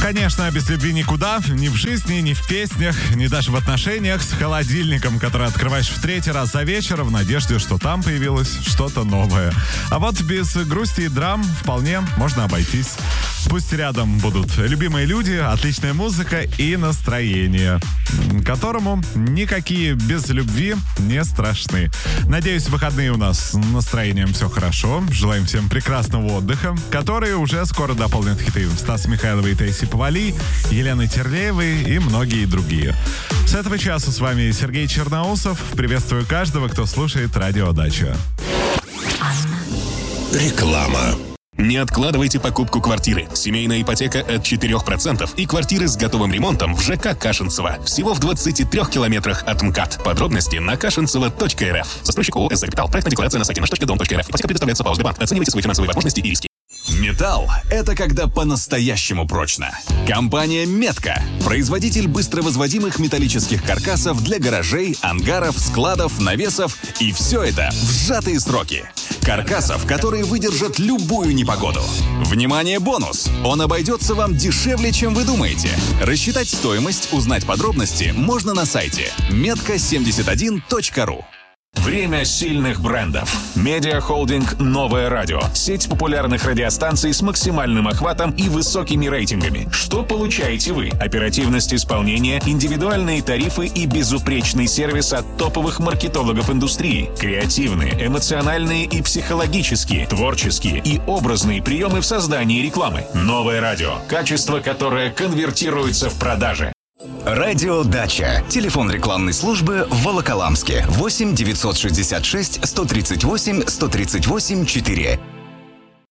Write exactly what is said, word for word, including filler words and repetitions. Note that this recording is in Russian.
конечно, без любви никуда, ни в жизни, ни в песнях, ни даже в отношениях с холодильником, который открываешь в третий раз за вечер в надежде, что там появилось что-то новое. А вот без грусти и драм вполне можно обойтись. Пусть рядом будут любимые люди, отличная музыка и настроение, которому никакие без любви не страшны. Надеюсь, в выходные у нас с настроением все хорошо. Желаем всем прекрасного отдыха, который уже скоро дополнит хиты Стаса Михайлова и Таисии Повалий, Елены Терлеевой и многие другие. С этого часа с вами Сергей Черноусов. Приветствую каждого, кто слушает Радио Дача. Реклама. Не откладывайте покупку квартиры. Семейная ипотека от четырех процентов и квартиры с готовым ремонтом в ЖК Кашинцево. Всего в двадцати трёх километрах от МКАД. Подробности на кашинцево точка эр эф. Застройщик ООО «Эс Капитал». Проектная декларация на сайте наш точка дом точка эр эф. Ипотека предоставляется по Сбербанк. Оценивайте свои финансовые возможности и риски. Металл – это когда по-настоящему прочно. Компания «Метка» – производитель быстровозводимых металлических каркасов для гаражей, ангаров, складов, навесов и все это в сжатые сроки. Каркасов, которые выдержат любую непогоду. Внимание, бонус! Он обойдется вам дешевле, чем вы думаете. Рассчитать стоимость, узнать подробности можно на сайте метка семьдесят один точка ру. Время сильных брендов. Медиахолдинг «Новое радио». Сеть популярных радиостанций с максимальным охватом и высокими рейтингами. Что получаете вы? Оперативность исполнения, индивидуальные тарифы и безупречный сервис от топовых маркетологов индустрии. Креативные, эмоциональные и психологические, творческие и образные приемы в создании рекламы. «Новое радио». Качество, которое конвертируется в продажи. Радио Дача. Телефон рекламной службы в Волоколамске. восемь девятьсот шестьдесят шесть сто тридцать восемь сто тридцать восемь четыре.